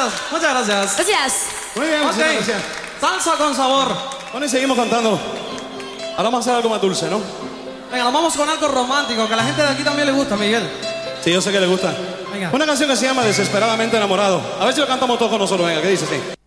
gracias, muchas gracias. Gracias. Muy bien, muchas Ok, gracias. salsa con sabor. Bueno, y seguimos cantando. Ahora vamos a hacer algo más dulce, ¿no? Venga, nos vamos con algo romántico, que a la gente de aquí también le gusta, Miguel. Sí, yo sé que le gusta. Venga. Una canción que se llama Desesperadamente Enamorado. A ver si lo cantamos todos con nosotros, venga, ¿qué dice así?